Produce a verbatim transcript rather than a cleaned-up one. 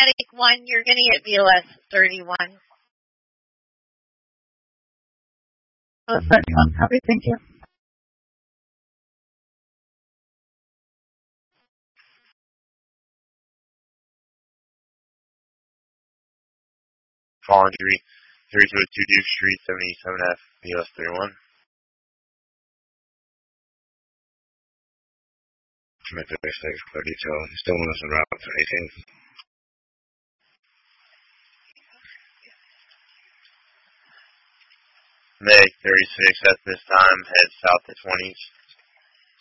Medic one, you're going to get B L S thirty-one. Oh, thirty-one, copy, thank you. Call injury, three two two Duke Street, seventy-seven F, B L S thirty-one. Commit to six, clear detail. Still on us en route to eighteen. Meg thirty-six at this time, head south to twenty.